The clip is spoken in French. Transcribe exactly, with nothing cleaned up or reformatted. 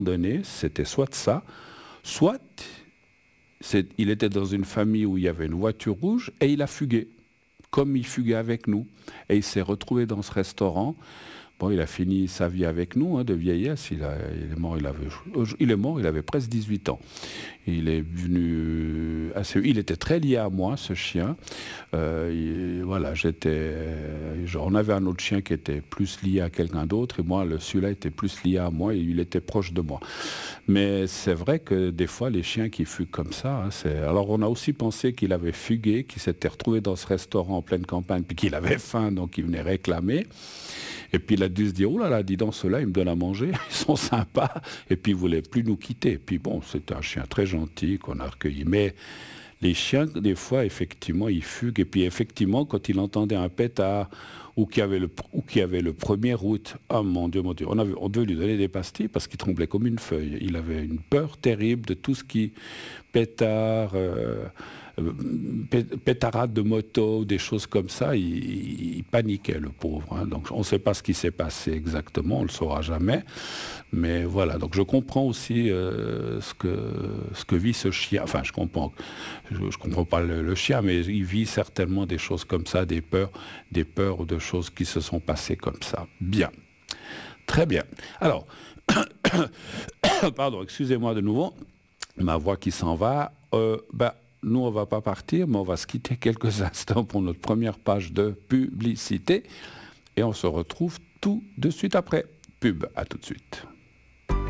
donné, c'était soit ça, soit c'est, il était dans une famille où il y avait une voiture rouge et il a fugué, comme il fuguait avec nous. Et il s'est retrouvé dans ce restaurant. Bon, il a fini sa vie avec nous, hein, de vieillesse. Il, a, il, est mort, il, avait, il est mort, il avait presque dix-huit ans. Il est venu assez... Il était très lié à moi, ce chien. Euh, il, voilà, j'étais... On avait un autre chien qui était plus lié à quelqu'un d'autre, et moi, le, celui-là était plus lié à moi, et il était proche de moi. Mais c'est vrai que des fois, les chiens qui fuguent comme ça... Hein, c'est... Alors, on a aussi pensé qu'il avait fugué, qu'il s'était retrouvé dans ce restaurant en pleine campagne, puis qu'il avait faim, donc il venait réclamer. Et puis il a dû se dire, oh là là, dis donc, ceux-là, ils me donnent à manger, ils sont sympas. Et puis il ne voulait plus nous quitter. Et puis bon, c'était un chien très gentil qu'on a recueilli. Mais les chiens, des fois, effectivement, ils fuguent. Et puis effectivement, quand il entendait un pétard ou qu'il y avait le, ou qu'il y avait le premier août, oh mon Dieu, mon Dieu, on, avait, on devait lui donner des pastilles parce qu'il tremblait comme une feuille. Il avait une peur terrible de tout ce qui pétard... Euh, pétarade de moto, des choses comme ça, il, il paniquait, le pauvre. Hein. Donc on ne sait pas ce qui s'est passé exactement, on ne le saura jamais. Mais voilà, donc je comprends aussi euh, ce, que, ce que vit ce chien. Enfin, je comprends, je ne comprends pas le, le chien, mais il vit certainement des choses comme ça, des peurs, des peurs ou de choses qui se sont passées comme ça. Bien. Très bien. Alors, pardon, excusez-moi de nouveau, ma voix qui s'en va. Euh, bah, Nous, on ne va pas partir, mais on va se quitter quelques instants pour notre première page de publicité. Et on se retrouve tout de suite après. Pub, à tout de suite.